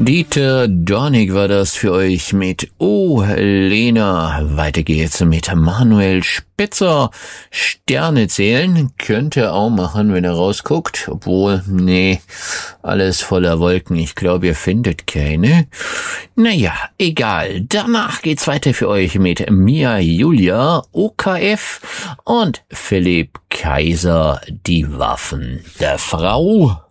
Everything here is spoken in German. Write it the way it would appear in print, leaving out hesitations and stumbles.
Dieter Dornig war das für euch mit Oh Lena. Weiter geht's mit Manuel Spitzer. Sterne zählen könnt ihr auch machen, wenn ihr rausguckt. Obwohl, nee, alles voller Wolken. Ich glaube, ihr findet keine. Naja, egal. Danach geht's weiter für euch mit Mia Julia, OKF und Philipp Kaiser, die Waffen der Frau.